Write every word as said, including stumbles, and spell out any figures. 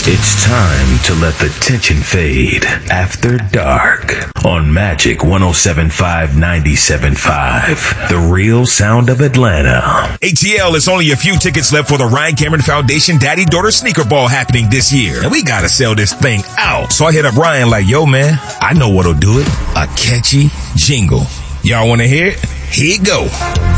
It's time to let the tension fade. After Dark on Magic one oh seven point five, ninety-seven point five. The real sound of Atlanta. A T L, it's only a few tickets left for the Ryan Cameron Foundation Daddy-Daughter Sneaker Ball happening this year. And we gotta sell this thing out. So I hit up Ryan like, yo, man, I know what'll do it. A catchy jingle. Y'all wanna hear it? Here it go.